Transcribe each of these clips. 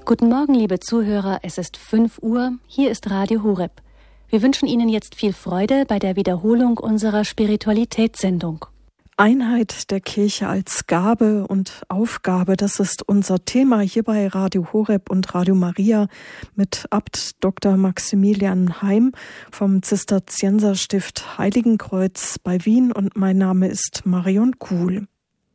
Guten Morgen, liebe Zuhörer, es ist 5 Uhr, hier ist Radio Horeb. Wir wünschen Ihnen jetzt viel Freude bei der Wiederholung unserer Spiritualitätssendung. Einheit der Kirche als Gabe und Aufgabe, das ist unser Thema hier bei Radio Horeb und Radio Maria mit Abt Dr. Maximilian Heim vom Zisterzienserstift Heiligenkreuz bei Wien und mein Name ist Marion Kuhl.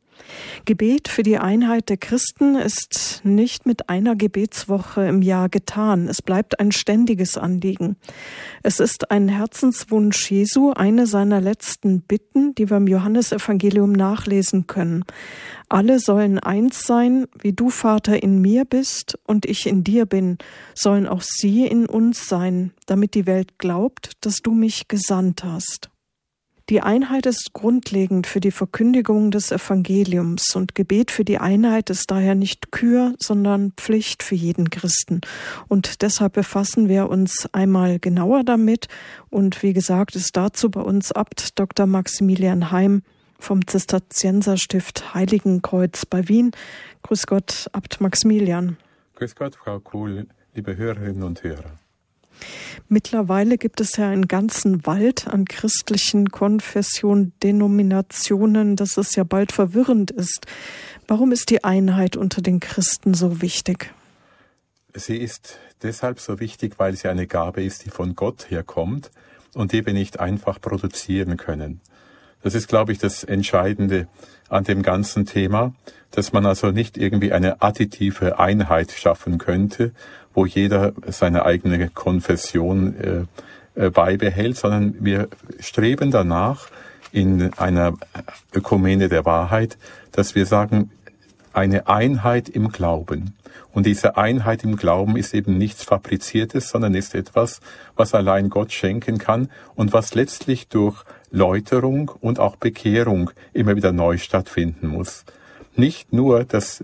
Gebet für die Einheit der Christen ist nicht mit einer Gebetswoche im Jahr getan. Es bleibt ein ständiges Anliegen. Es ist ein Herzenswunsch Jesu, eine seiner letzten Bitten, die wir im Johannesevangelium nachlesen können. Alle sollen eins sein, wie du, Vater, in mir bist und ich in dir bin, sollen auch sie in uns sein, damit die Welt glaubt, dass du mich gesandt hast. Die Einheit ist grundlegend für die Verkündigung des Evangeliums und Gebet für die Einheit ist daher nicht Kür, sondern Pflicht für jeden Christen. Und deshalb befassen wir uns einmal genauer damit und wie gesagt ist dazu bei uns Abt Dr. Maximilian Heim vom Zisterzienserstift Heiligenkreuz bei Wien. Grüß Gott, Abt Maximilian. Grüß Gott, Frau Kuhl, liebe Hörerinnen und Hörer. Mittlerweile gibt es ja einen ganzen Wald an christlichen Konfessionen, Denominationen, dass es ja bald verwirrend ist. Warum ist die Einheit unter den Christen so wichtig? Sie ist deshalb so wichtig, weil sie eine Gabe ist, die von Gott herkommt und die wir nicht einfach produzieren können. Das ist, glaube ich, das Entscheidende an dem ganzen Thema, dass man also nicht irgendwie eine additive Einheit schaffen könnte, wo jeder seine eigene Konfession beibehält, sondern wir streben danach in einer Ökumene der Wahrheit, dass wir sagen, eine Einheit im Glauben. Und diese Einheit im Glauben ist eben nichts Fabriziertes, sondern ist etwas, was allein Gott schenken kann und was letztlich durch Läuterung und auch Bekehrung immer wieder neu stattfinden muss. Nicht nur, dass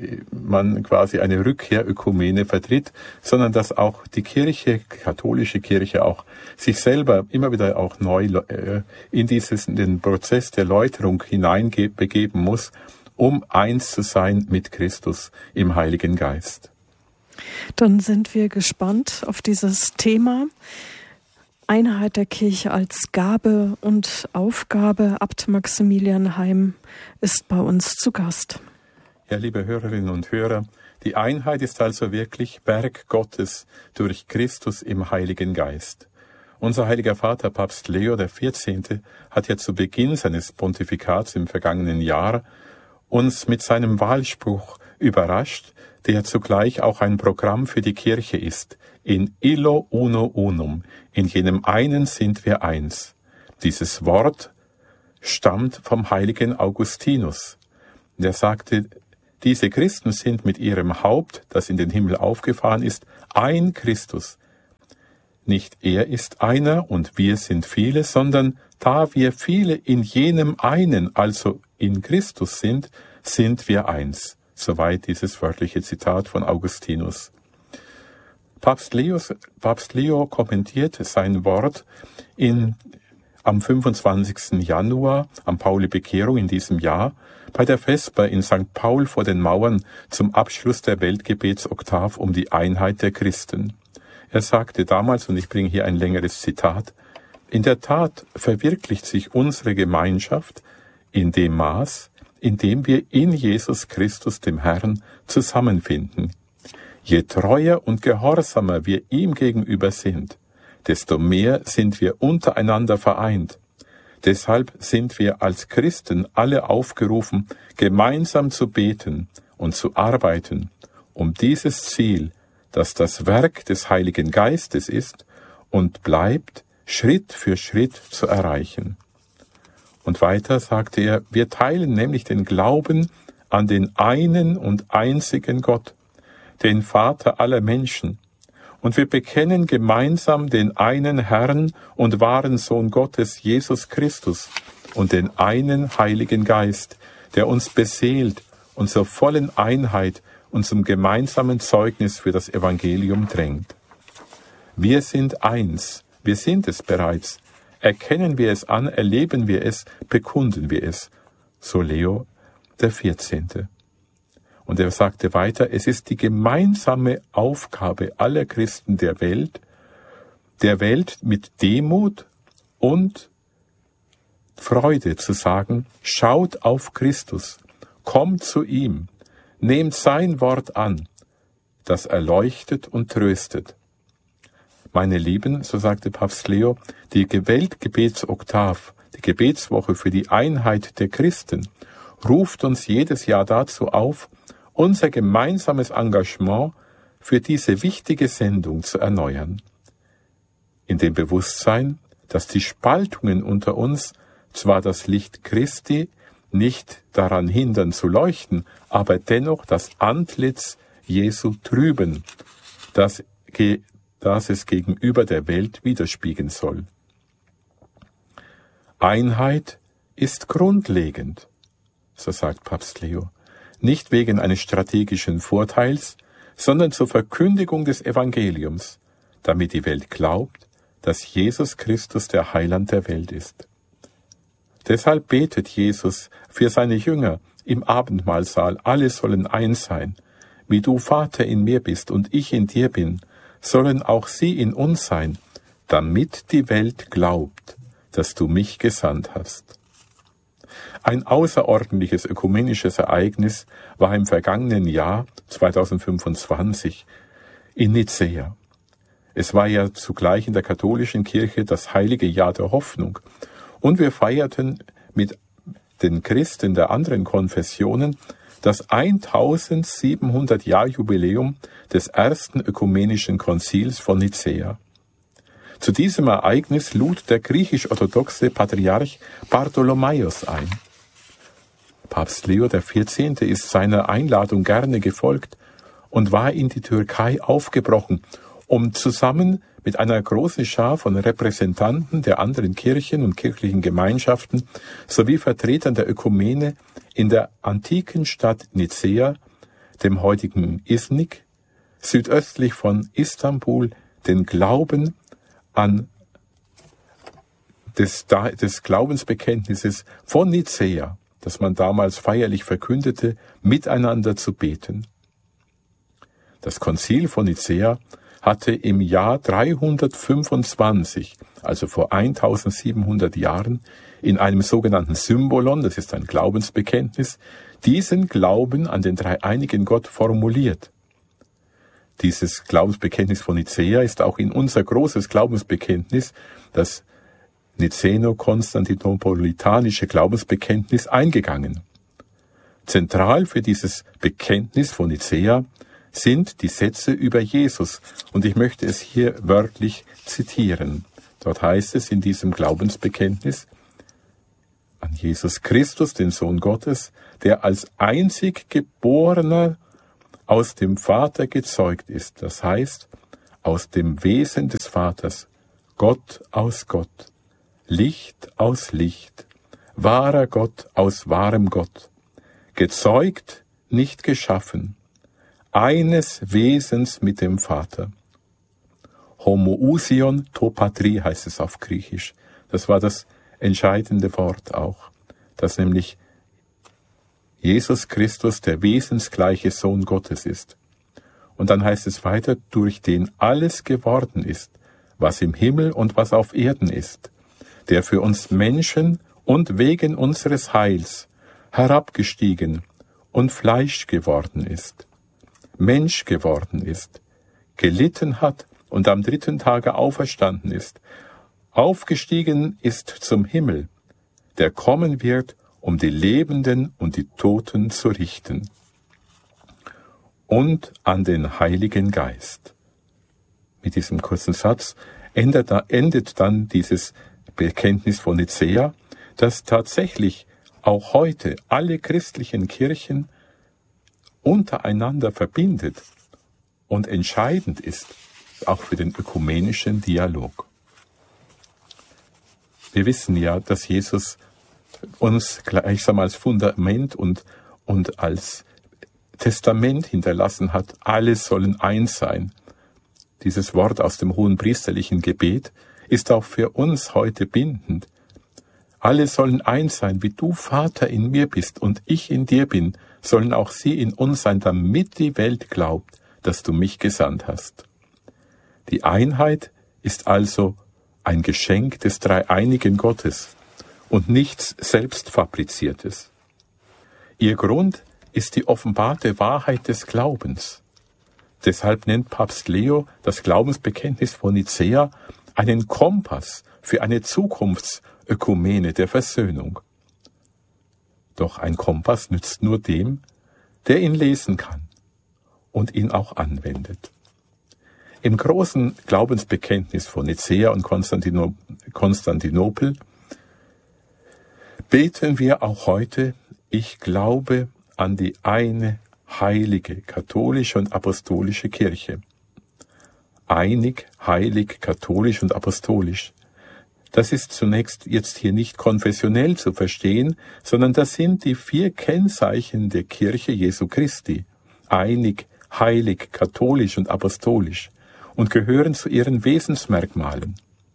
man quasi eine Rückkehrökumene vertritt, sondern dass auch die Kirche, katholische Kirche auch sich selber immer wieder auch neu in den Prozess der Läuterung hineinbegeben muss, um eins zu sein mit Christus im Heiligen Geist. Dann sind wir gespannt auf dieses Thema. Einheit der Kirche als Gabe und Aufgabe. Abt Maximilian Heim ist bei uns zu Gast. Ja, liebe Hörerinnen und Hörer, die Einheit ist also wirklich Werk Gottes durch Christus im Heiligen Geist. Unser heiliger Vater, Papst Leo XIV., hat ja zu Beginn seines Pontifikats im vergangenen Jahr uns mit seinem Wahlspruch überrascht, der zugleich auch ein Programm für die Kirche ist. In illo uno unum, in jenem einen sind wir eins. Dieses Wort stammt vom heiligen Augustinus. Der sagte, diese Christen sind mit ihrem Haupt, das in den Himmel aufgefahren ist, ein Christus. Nicht er ist einer und wir sind viele, sondern da wir viele in jenem einen, also in Christus sind wir eins. Soweit dieses wörtliche Zitat von Augustinus. Papst Leo kommentiert sein Wort am 25. Januar, am Pauli-Bekehrung in diesem Jahr, bei der Vesper in St. Paul vor den Mauern zum Abschluss der Weltgebetsoktav um die Einheit der Christen. Er sagte damals, und ich bringe hier ein längeres Zitat, in der Tat verwirklicht sich unsere Gemeinschaft in dem Maß, in dem wir in Jesus Christus, dem Herrn, zusammenfinden. Je treuer und gehorsamer wir ihm gegenüber sind, desto mehr sind wir untereinander vereint. Deshalb sind wir als Christen alle aufgerufen, gemeinsam zu beten und zu arbeiten, um dieses Ziel, das das Werk des Heiligen Geistes ist und bleibt, Schritt für Schritt zu erreichen. Und weiter sagte er, wir teilen nämlich den Glauben an den einen und einzigen Gott, den Vater aller Menschen, und wir bekennen gemeinsam den einen Herrn und wahren Sohn Gottes, Jesus Christus, und den einen Heiligen Geist, der uns beseelt und zur vollen Einheit und zum gemeinsamen Zeugnis für das Evangelium drängt. Wir sind eins, wir sind es bereits, erkennen wir es an, erleben wir es, bekunden wir es, so Leo XIV. Und er sagte weiter, es ist die gemeinsame Aufgabe aller Christen der Welt mit Demut und Freude zu sagen, schaut auf Christus, kommt zu ihm, nehmt sein Wort an, das erleuchtet und tröstet. Meine Lieben, so sagte Papst Leo, die Weltgebetsoktav, die Gebetswoche für die Einheit der Christen, ruft uns jedes Jahr dazu auf, unser gemeinsames Engagement für diese wichtige Sendung zu erneuern. In dem Bewusstsein, dass die Spaltungen unter uns zwar das Licht Christi nicht daran hindern zu leuchten, aber dennoch das Antlitz Jesu trüben, das es gegenüber der Welt widerspiegeln soll. Einheit ist grundlegend, so sagt Papst Leo, nicht wegen eines strategischen Vorteils, sondern zur Verkündigung des Evangeliums, damit die Welt glaubt, dass Jesus Christus der Heiland der Welt ist. Deshalb betet Jesus für seine Jünger im Abendmahlsaal, alle sollen eins sein. Wie du, Vater, in mir bist und ich in dir bin, sollen auch sie in uns sein, damit die Welt glaubt, dass du mich gesandt hast. Ein außerordentliches ökumenisches Ereignis war im vergangenen Jahr 2025 in Nicäa. Es war ja zugleich in der katholischen Kirche das heilige Jahr der Hoffnung. Und wir feierten mit den Christen der anderen Konfessionen das 1700-Jahr-Jubiläum des ersten ökumenischen Konzils von Nicäa. Zu diesem Ereignis lud der griechisch-orthodoxe Patriarch Bartholomäus ein. Papst Leo XIV. Ist seiner Einladung gerne gefolgt und war in die Türkei aufgebrochen, um zusammen mit einer großen Schar von Repräsentanten der anderen Kirchen und kirchlichen Gemeinschaften sowie Vertretern der Ökumene in der antiken Stadt Nicäa, dem heutigen Iznik, südöstlich von Istanbul, den Glauben an des Glaubensbekenntnisses von Nicäa, das man damals feierlich verkündete, miteinander zu beten. Das Konzil von Nicäa hatte im Jahr 325, also vor 1700 Jahren, in einem sogenannten Symbolon, das ist ein Glaubensbekenntnis, diesen Glauben an den dreieinigen Gott formuliert. Dieses Glaubensbekenntnis von Nicäa ist auch in unser großes Glaubensbekenntnis, das Nicäno-Konstantinopolitanische Glaubensbekenntnis, eingegangen. Zentral für dieses Bekenntnis von Nicäa sind die Sätze über Jesus, und ich möchte es hier wörtlich zitieren. Dort heißt es in diesem Glaubensbekenntnis: An Jesus Christus, den Sohn Gottes, der als einzig Geborener aus dem Vater gezeugt ist, das heißt, aus dem Wesen des Vaters, Gott aus Gott, Licht aus Licht, wahrer Gott aus wahrem Gott, gezeugt, nicht geschaffen, eines Wesens mit dem Vater. Homoousion to patri heißt es auf Griechisch. Das war das entscheidende Wort auch, dass nämlich Jesus Christus der wesensgleiche Sohn Gottes ist. Und dann heißt es weiter, durch den alles geworden ist, was im Himmel und was auf Erden ist, der für uns Menschen und wegen unseres Heils herabgestiegen und Fleisch geworden ist, Mensch geworden ist, gelitten hat und am 3. Tage auferstanden ist, aufgestiegen ist zum Himmel, der kommen wird, um die Lebenden und die Toten zu richten. Und an den Heiligen Geist. Mit diesem kurzen Satz endet dann dieses Bekenntnis von Nicäa, das tatsächlich auch heute alle christlichen Kirchen untereinander verbindet und entscheidend ist, auch für den ökumenischen Dialog. Wir wissen ja, dass Jesus uns gleichsam als Fundament und als Testament hinterlassen hat, alle sollen eins sein. Dieses Wort aus dem hohenpriesterlichen Gebet ist auch für uns heute bindend. Alle sollen eins sein, wie du, Vater, in mir bist und ich in dir bin, sollen auch sie in uns sein, damit die Welt glaubt, dass du mich gesandt hast. Die Einheit ist also ein Geschenk des dreieinigen Gottes und nichts Selbstfabriziertes. Ihr Grund ist die offenbarte Wahrheit des Glaubens. Deshalb nennt Papst Leo das Glaubensbekenntnis von Nicäa einen Kompass für eine Zukunftsökumene der Versöhnung. Doch ein Kompass nützt nur dem, der ihn lesen kann und ihn auch anwendet. Im großen Glaubensbekenntnis von Nicäa und Konstantinopel beten wir auch heute: Ich glaube an die eine heilige, katholische und apostolische Kirche. Einig, heilig, katholisch und apostolisch. Das ist zunächst jetzt hier nicht konfessionell zu verstehen, sondern das sind die 4 Kennzeichen der Kirche Jesu Christi. Einig, heilig, katholisch und apostolisch und gehören zu ihren Wesensmerkmalen.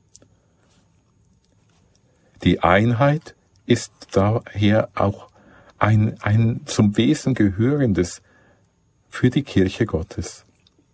Die Einheit ist daher auch ein zum Wesen gehörendes für die Kirche Gottes.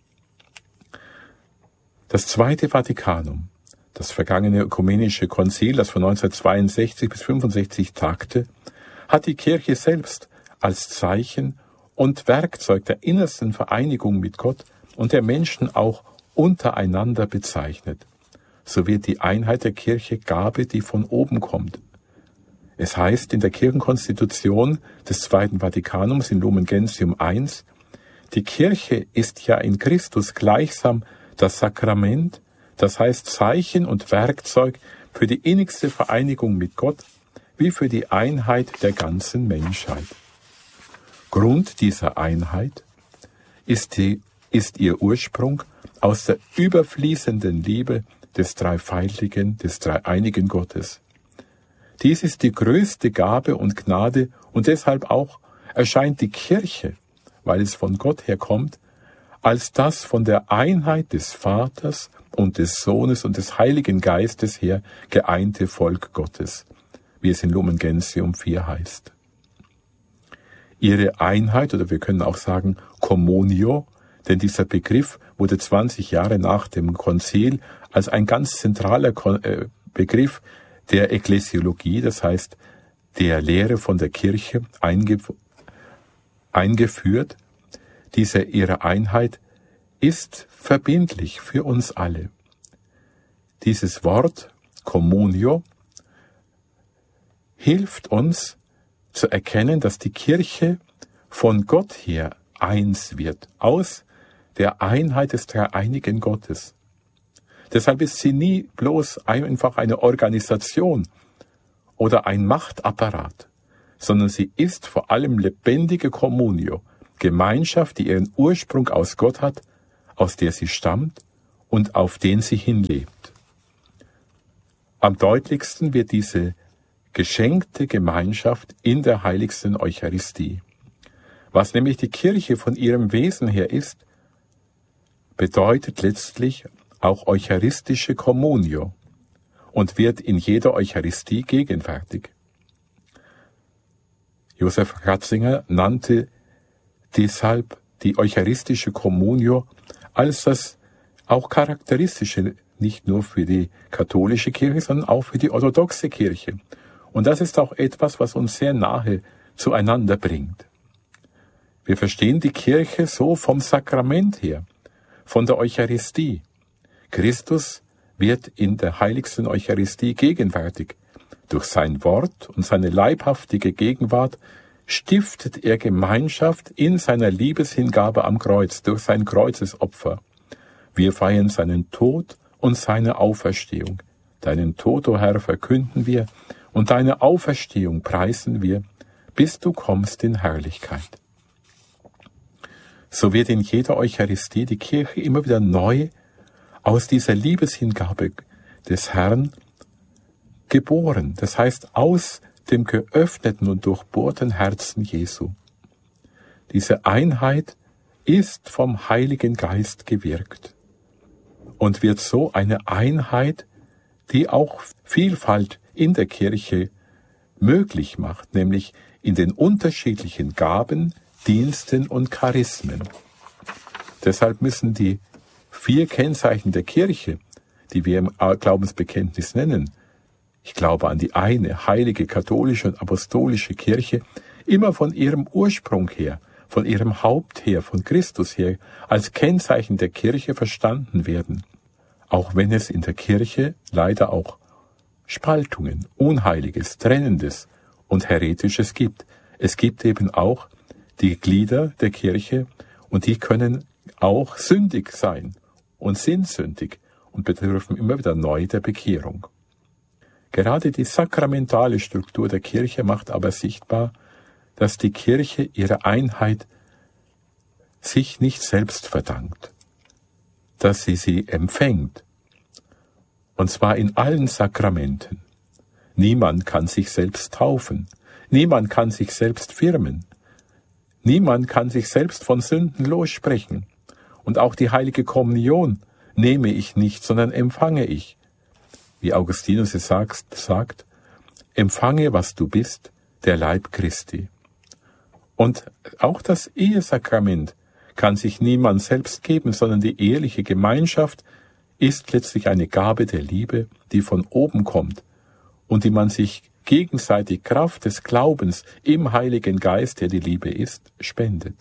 Das Zweite Vatikanum, das vergangene ökumenische Konzil, das von 1962 bis 1965 tagte, hat die Kirche selbst als Zeichen und Werkzeug der innersten Vereinigung mit Gott und der Menschen auch untereinander bezeichnet. So wird die Einheit der Kirche Gabe, die von oben kommt. Es heißt in der Kirchenkonstitution des Zweiten Vatikanums in Lumen Gentium I, die Kirche ist ja in Christus gleichsam das Sakrament, das heißt Zeichen und Werkzeug für die innigste Vereinigung mit Gott, wie für die Einheit der ganzen Menschheit. Grund dieser Einheit ist ihr Ursprung aus der überfließenden Liebe des dreifaltigen, des dreieinigen Gottes. Dies ist die größte Gabe und Gnade und deshalb auch erscheint die Kirche, weil es von Gott herkommt, als das von der Einheit des Vaters und des Sohnes und des Heiligen Geistes her geeinte Volk Gottes, wie es in Lumen Gentium 4 heißt. Ihre Einheit, oder wir können auch sagen Communio, denn dieser Begriff wurde 20 Jahre nach dem Konzil als ein ganz zentraler Begriff der Ekklesiologie, das heißt der Lehre von der Kirche, eingeführt. Ihre Einheit ist verbindlich für uns alle. Dieses Wort Communio hilft uns zu erkennen, dass die Kirche von Gott her eins wird, aus der Einheit des dreieinigen Gottes. Deshalb ist sie nie bloß einfach eine Organisation oder ein Machtapparat, sondern sie ist vor allem lebendige Communio, Gemeinschaft, die ihren Ursprung aus Gott hat, aus der sie stammt und auf den sie hinlebt. Am deutlichsten wird diese geschenkte Gemeinschaft in der heiligsten Eucharistie. Was nämlich die Kirche von ihrem Wesen her ist, bedeutet letztlich auch eucharistische Communio und wird in jeder Eucharistie gegenwärtig. Josef Ratzinger nannte deshalb die eucharistische Communio als das auch charakteristische, nicht nur für die katholische Kirche, sondern auch für die orthodoxe Kirche. Und das ist auch etwas, was uns sehr nahe zueinander bringt. Wir verstehen die Kirche so vom Sakrament her, von der Eucharistie. Christus wird in der heiligsten Eucharistie gegenwärtig. Durch sein Wort und seine leibhaftige Gegenwart stiftet er Gemeinschaft in seiner Liebeshingabe am Kreuz, durch sein Kreuzesopfer. Wir feiern seinen Tod und seine Auferstehung. Deinen Tod, o Herr, verkünden wir, und deine Auferstehung preisen wir, bis du kommst in Herrlichkeit. So wird in jeder Eucharistie die Kirche immer wieder neu aus dieser Liebeshingabe des Herrn geboren. Das heißt, aus dem geöffneten und durchbohrten Herzen Jesu. Diese Einheit ist vom Heiligen Geist gewirkt und wird so eine Einheit, die auch Vielfalt in der Kirche möglich macht, nämlich in den unterschiedlichen Gaben, Diensten und Charismen. Deshalb müssen die 4 Kennzeichen der Kirche, die wir im Glaubensbekenntnis nennen, ich glaube an die eine heilige katholische und apostolische Kirche, immer von ihrem Ursprung her, von ihrem Haupt her, von Christus her, als Kennzeichen der Kirche verstanden werden. Auch wenn es in der Kirche leider auch Spaltungen, Unheiliges, Trennendes und Heretisches gibt. Es gibt eben auch die Glieder der Kirche und die können auch sündig sein und sind sündig und bedürfen immer wieder neu der Bekehrung. Gerade die sakramentale Struktur der Kirche macht aber sichtbar, dass die Kirche ihre Einheit sich nicht selbst verdankt, dass sie empfängt, und zwar in allen Sakramenten. Niemand kann sich selbst taufen, niemand kann sich selbst firmen, niemand kann sich selbst von Sünden lossprechen, und auch die heilige Kommunion nehme ich nicht, sondern empfange ich. Wie Augustinus es sagt, empfange, was du bist, der Leib Christi. Und auch das Ehesakrament kann sich niemand selbst geben, sondern die eheliche Gemeinschaft ist letztlich eine Gabe der Liebe, die von oben kommt und die man sich gegenseitig Kraft des Glaubens im Heiligen Geist, der die Liebe ist, spendet.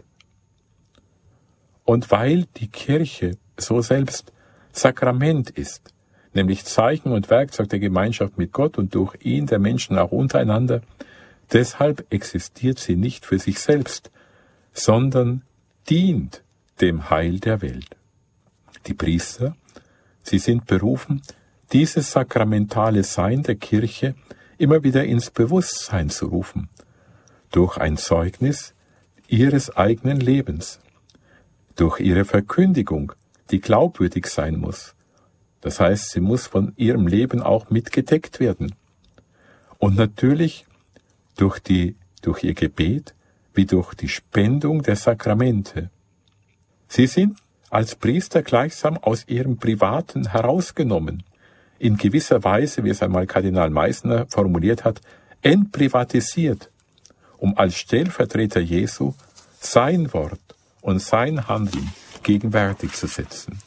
Und weil die Kirche so selbst Sakrament ist, nämlich Zeichen und Werkzeug der Gemeinschaft mit Gott und durch ihn der Menschen auch untereinander, deshalb existiert sie nicht für sich selbst, sondern dient dem Heil der Welt. Die Priester, sie sind berufen, dieses sakramentale Sein der Kirche immer wieder ins Bewusstsein zu rufen, durch ein Zeugnis ihres eigenen Lebens, durch ihre Verkündigung, die glaubwürdig sein muss. Das heißt, sie muss von ihrem Leben auch mitgedeckt werden. Und natürlich durch ihr Gebet wie durch die Spendung der Sakramente. Sie sind als Priester gleichsam aus ihrem Privaten herausgenommen, in gewisser Weise, wie es einmal Kardinal Meissner formuliert hat, entprivatisiert, um als Stellvertreter Jesu sein Wort und sein Handeln gegenwärtig zu setzen.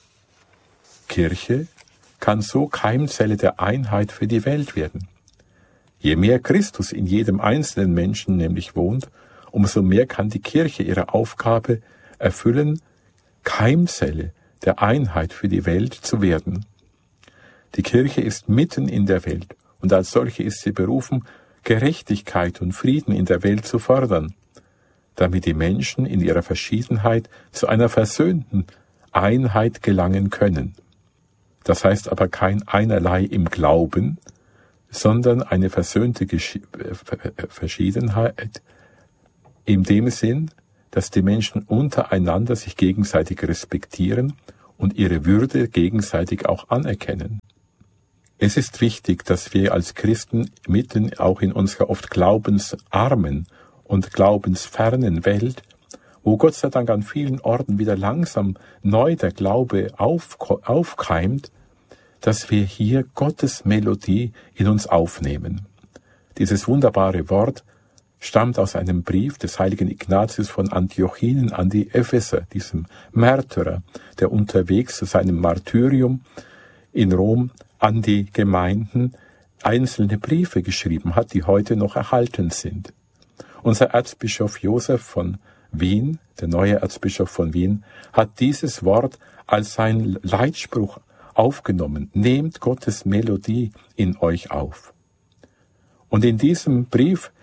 Kirche kann so Keimzelle der Einheit für die Welt werden. Je mehr Christus in jedem einzelnen Menschen nämlich wohnt, umso mehr kann die Kirche ihre Aufgabe erfüllen, Keimzelle der Einheit für die Welt zu werden. Die Kirche ist mitten in der Welt und als solche ist sie berufen, Gerechtigkeit und Frieden in der Welt zu fördern, damit die Menschen in ihrer Verschiedenheit zu einer versöhnten Einheit gelangen können. Das heißt aber kein Einerlei im Glauben, sondern eine versöhnte Verschiedenheit in dem Sinn, dass die Menschen untereinander sich gegenseitig respektieren und ihre Würde gegenseitig auch anerkennen. Es ist wichtig, dass wir als Christen mitten auch in unserer oft glaubensarmen und glaubensfernen Welt, wo Gott sei Dank an vielen Orten wieder langsam neu der Glaube aufkeimt, dass wir hier Gottes Melodie in uns aufnehmen. Dieses wunderbare Wort stammt aus einem Brief des heiligen Ignatius von Antiochien an die Epheser, diesem Märtyrer, der unterwegs zu seinem Martyrium in Rom an die Gemeinden einzelne Briefe geschrieben hat, die heute noch erhalten sind. Unser Erzbischof Josef von Wien, der neue Erzbischof von Wien, hat dieses Wort als sein Leitspruch aufgenommen. Nehmt Gottes Melodie in euch auf. Und in diesem Brief,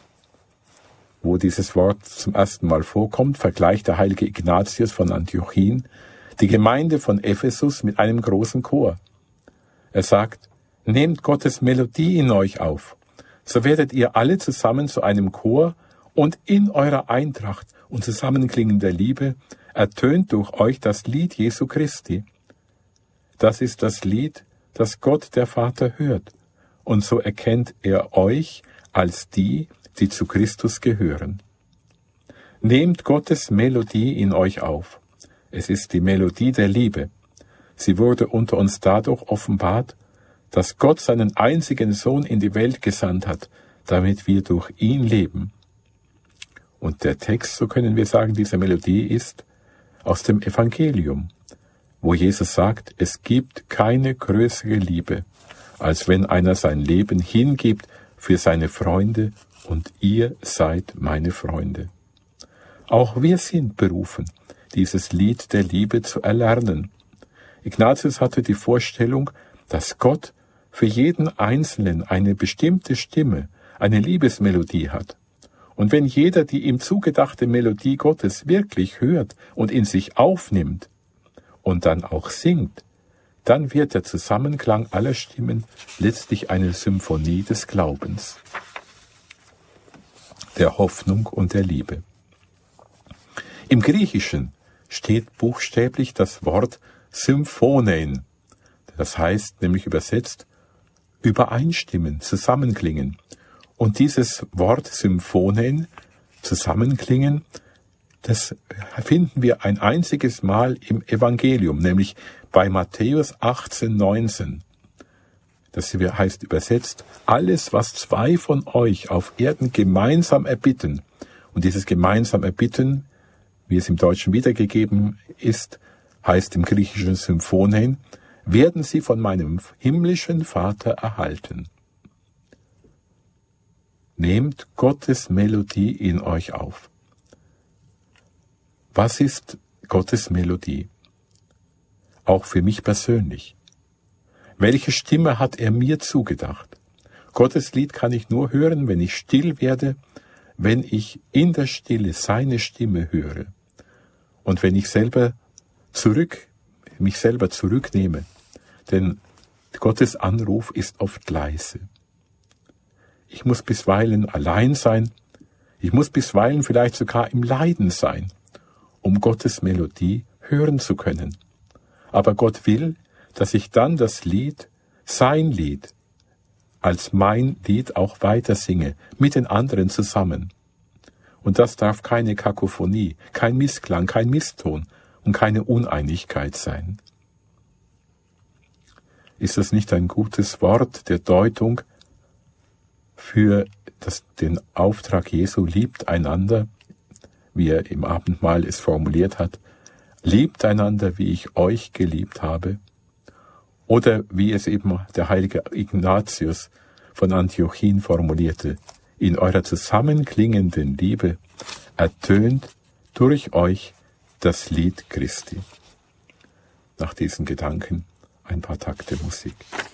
wo dieses Wort zum ersten Mal vorkommt, vergleicht der heilige Ignatius von Antiochien die Gemeinde von Ephesus mit einem großen Chor. Er sagt, nehmt Gottes Melodie in euch auf, so werdet ihr alle zusammen zu einem Chor und in eurer Eintracht und zusammenklingender Liebe ertönt durch euch das Lied Jesu Christi. Das ist das Lied, das Gott der Vater hört, und so erkennt er euch als die, die zu Christus gehören. Nehmt Gottes Melodie in euch auf. Es ist die Melodie der Liebe. Sie wurde unter uns dadurch offenbart, dass Gott seinen einzigen Sohn in die Welt gesandt hat, damit wir durch ihn leben. Und der Text, so können wir sagen, dieser Melodie ist aus dem Evangelium, wo Jesus sagt, es gibt keine größere Liebe, als wenn einer sein Leben hingibt für seine Freunde, und ihr seid meine Freunde. Auch wir sind berufen, dieses Lied der Liebe zu erlernen. Ignatius hatte die Vorstellung, dass Gott für jeden Einzelnen eine bestimmte Stimme, eine Liebesmelodie hat. Und wenn jeder die ihm zugedachte Melodie Gottes wirklich hört und in sich aufnimmt und dann auch singt, dann wird der Zusammenklang aller Stimmen letztlich eine Symphonie des Glaubens, der Hoffnung und der Liebe. Im Griechischen steht buchstäblich das Wort Symphonein, das heißt nämlich übersetzt übereinstimmen, zusammenklingen. Und dieses Wort Symphonein, zusammenklingen, das finden wir ein einziges Mal im Evangelium, nämlich bei Matthäus 18,19. Das heißt übersetzt, alles, was zwei von euch auf Erden gemeinsam erbitten, und dieses gemeinsam erbitten, wie es im Deutschen wiedergegeben ist, heißt im Griechischen Symphonein, werden sie von meinem himmlischen Vater erhalten. Nehmt Gottes Melodie in euch auf. Was ist Gottes Melodie? Auch für mich persönlich. Welche Stimme hat er mir zugedacht? Gottes Lied kann ich nur hören, wenn ich still werde, wenn ich in der Stille seine Stimme höre und wenn ich mich selber zurücknehme. Denn Gottes Anruf ist oft leise. Ich muss bisweilen allein sein, ich muss bisweilen vielleicht sogar im Leiden sein, um Gottes Melodie hören zu können. Aber Gott will, dass ich dann das Lied, sein Lied, als mein Lied auch weiter singe, mit den anderen zusammen. Und das darf keine Kakophonie, kein Missklang, kein Misston und keine Uneinigkeit sein. Ist das nicht ein gutes Wort der Deutung für den Auftrag Jesu, liebt einander, wie er im Abendmahl es formuliert hat, liebt einander, wie ich euch geliebt habe? Oder wie es eben der heilige Ignatius von Antiochien formulierte, in eurer zusammenklingenden Liebe ertönt durch euch das Lied Christi. Nach diesen Gedanken ein paar Takte Musik.